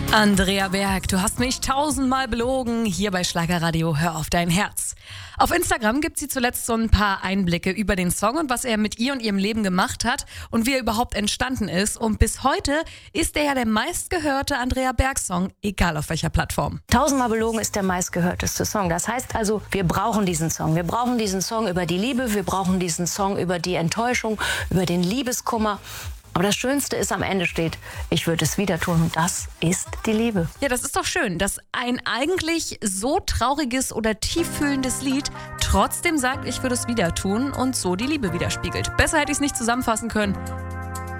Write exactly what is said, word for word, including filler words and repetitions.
Andrea Berg, du hast mich tausendmal belogen. Hier bei Schlagerradio, hör auf dein Herz. Auf Instagram gibt sie zuletzt so ein paar Einblicke über den Song und was er mit ihr und ihrem Leben gemacht hat und wie er überhaupt entstanden ist. Und bis heute ist er ja der meistgehörte Andrea Berg-Song, egal auf welcher Plattform. Tausendmal belogen ist der meistgehörteste Song. Das heißt also, wir brauchen diesen Song. Wir brauchen diesen Song über die Liebe, wir brauchen diesen Song über die Enttäuschung, über den Liebeskummer. Aber das Schönste ist, am Ende steht, ich würde es wieder tun und das ist die Liebe. Ja, das ist doch schön, dass ein eigentlich so trauriges oder tieffühlendes Lied trotzdem sagt, ich würde es wieder tun und so die Liebe widerspiegelt. Besser hätte ich es nicht zusammenfassen können.